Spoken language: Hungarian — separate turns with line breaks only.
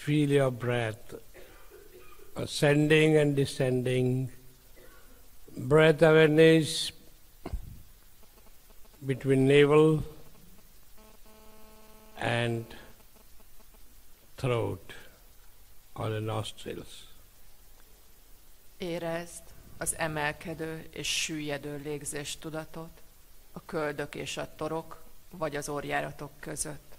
Feel your breath ascending and descending. Breath awareness between navel and throat or the nostrils.
Érezd az emelkedő és süllyedő légzés tudatot a köldök és a torok vagy az orrjáratok között.